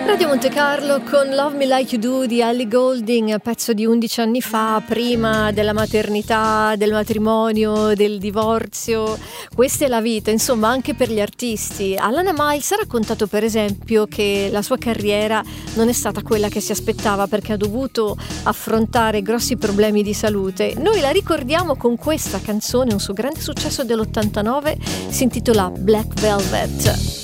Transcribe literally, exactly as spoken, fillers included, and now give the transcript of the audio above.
Radio Monte Carlo con Love Me Like You Do di Ellie Goulding, pezzo di undici anni fa, prima della maternità, del matrimonio, del divorzio. Questa è la vita, insomma, anche per gli artisti. Alana Miles ha raccontato per esempio che la sua carriera non è stata quella che si aspettava perché ha dovuto affrontare grossi problemi di salute. Noi la ricordiamo con questa canzone, un suo grande successo dell'ottantanove, si intitola Black Velvet.